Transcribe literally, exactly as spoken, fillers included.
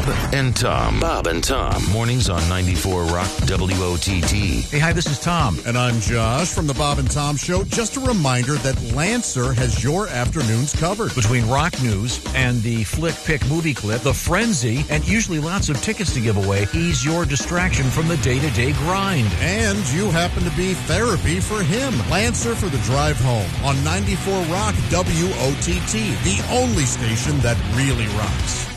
and Tom. Bob and Tom. Mornings on ninety-four Rock W O T T. Hey, hi, this is Tom. And I'm Josh from the Bob and Tom Show. Just a reminder that Lancer has your afternoons covered. Between rock news and the Flick Pick movie clip, the frenzy, and usually lots of tickets to give away, he's your distraction from the day-to-day grind. And you happen to be therapy for him. Lancer for the drive home on ninety-four Rock W O T T, the only station that really rocks.